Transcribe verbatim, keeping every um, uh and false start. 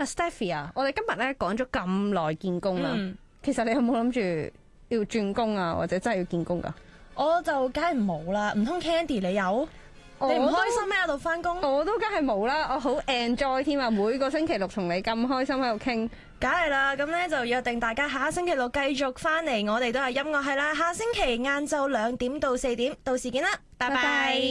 阿 Stephy 啊，我哋今日咧講咗咁耐見工啦， 嗯其實你有冇諗住要轉工啊，或者真係要見工噶？ 我就梗係冇啦，唔通 Candy 你有？你唔開心咩喺度翻工？ 我都梗係冇啦，我好 enjoy 添啊！每個星期六同你咁開心喺度傾， 梗係啦，咁咧就約定大家下星期六繼續翻嚟，我哋都係音樂係啦，下星期晏晝兩點到四點，到時見啦，拜拜。 拜拜。